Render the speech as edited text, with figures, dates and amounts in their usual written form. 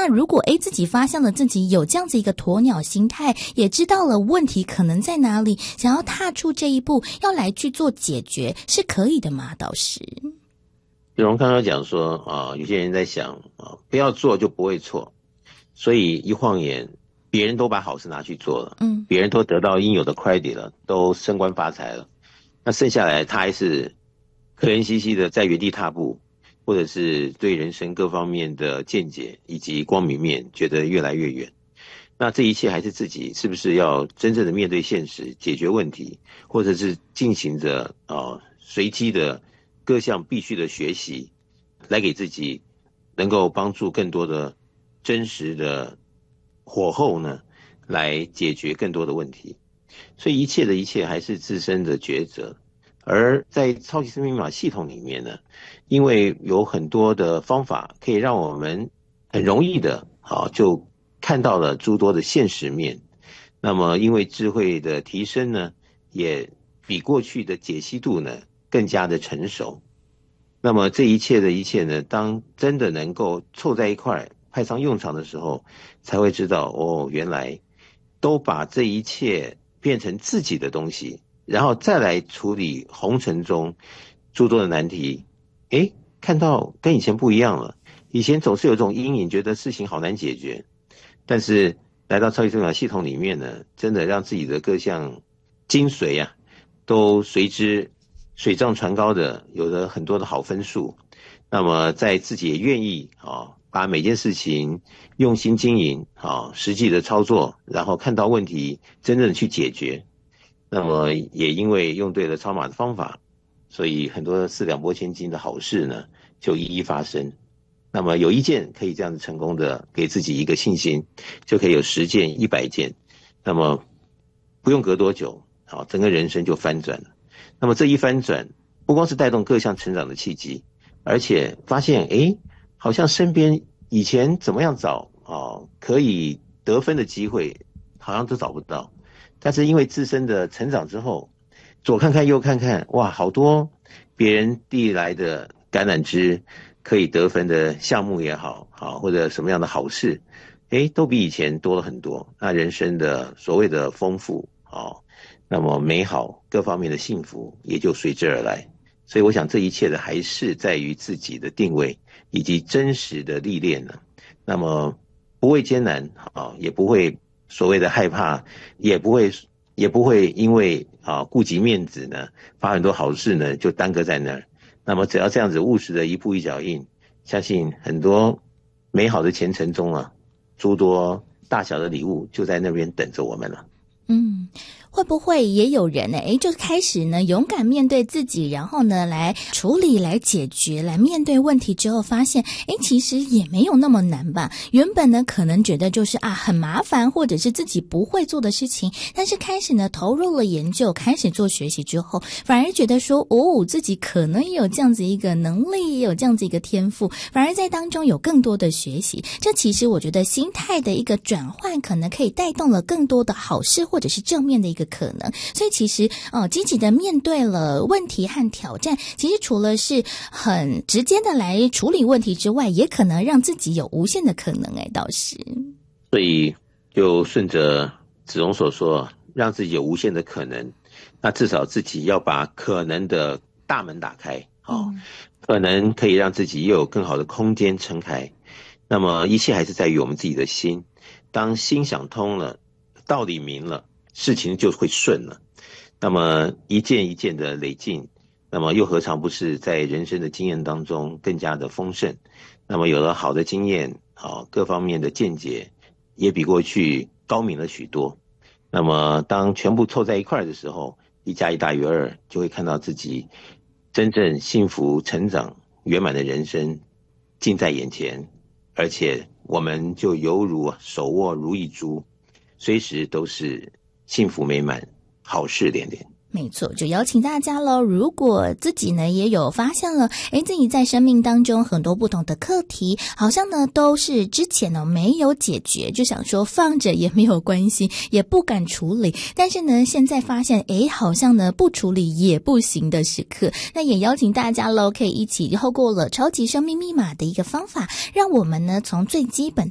那如果自己发现了自己有这样子一个鸵鸟心态，也知道了问题可能在哪里，想要踏出这一步要来去做解决，是可以的吗？导师比如刚刚讲说有些人在想不要做就不会错，所以一晃眼别人都把好事拿去做了，别人都得到应有的 credit 了，都升官发财了，那剩下来他还是可怜兮兮的在原地踏步，或者是对人生各方面的见解以及光明面觉得越来越远。那这一切还是自己是不是要真正的面对现实，解决问题，或者是进行着随机的各项必须的学习，来给自己能够帮助更多的真实的火候呢，来解决更多的问题。所以一切的一切还是自身的抉择。而在超级生命密码系统里面呢，因为有很多的方法可以让我们很容易的就看到了诸多的现实面，那么因为智慧的提升呢，也比过去的解析度呢更加的成熟。那么这一切的一切呢，当真的能够凑在一块派上用场的时候，才会知道原来都把这一切变成自己的东西，然后再来处理红尘中诸多的难题，看到跟以前不一样了。以前总是有一种阴影，觉得事情好难解决，但是来到超级生命系统里面呢，真的让自己的各项精髓都随之水涨船高的有了很多的好分数。那么在自己也愿意把每件事情用心经营实际的操作，然后看到问题真正的去解决。那么也因为用对了超码的方法，所以很多四两拨千斤的好事呢就一一发生。那么有一件可以这样子成功的给自己一个信心，就可以有10件100件，那么不用隔多久整个人生就翻转了。那么这一翻转不光是带动各项成长的契机，而且发现好像身边以前怎么样找可以得分的机会好像都找不到，但是因为自身的成长之后，左看看右看看，哇，好多别人递来的橄榄枝可以得分的项目也好或者什么样的好事都比以前多了很多。那人生的所谓的丰富那么美好各方面的幸福也就随之而来。所以我想这一切的还是在于自己的定位以及真实的历练呢。那么不会艰难也不会所谓的害怕，也不会因为顾及面子呢，发很多好事呢就耽搁在那儿。那么只要这样子务实的一步一脚印，相信很多美好的前程中诸多大小的礼物就在那边等着我们了。 会不会也有人呢？就开始呢勇敢面对自己，然后呢来处理、来解决、来面对问题之后，发现其实也没有那么难吧？原本呢可能觉得就是很麻烦，或者是自己不会做的事情，但是开始呢投入了研究，开始做学习之后，反而觉得说自己可能也有这样子一个能力，也有这样子一个天赋，反而在当中有更多的学习。这其实我觉得心态的一个转换，可能可以带动了更多的好事，或者是正面的一个可能。所以其实积极的面对了问题和挑战，其实除了是很直接的来处理问题之外，也可能让自己有无限的可能。倒是所以就顺着子荣所说，让自己有无限的可能，那至少自己要把可能的大门打开可能可以让自己又有更好的空间撑开。那么一切还是在于我们自己的心，当心想通了，道理明了，事情就会顺了。那么一件一件的累进，那么又何尝不是在人生的经验当中更加的丰盛。那么有了好的经验各方面的见解也比过去高明了许多。那么当全部凑在一块的时候，1加1大于2，就会看到自己真正幸福成长圆满的人生近在眼前，而且我们就犹如手握如意珠，随时都是幸福美满，好事连连。 没错，就邀请大家咯，如果自己呢也有发现了自己在生命当中很多不同的课题，好像呢都是之前呢没有解决，就想说放着也没有关系，也不敢处理，但是呢现在发现好像呢不处理也不行的时刻，那也邀请大家咯，可以一起透过了超级生命密码的一个方法，让我们呢从最基本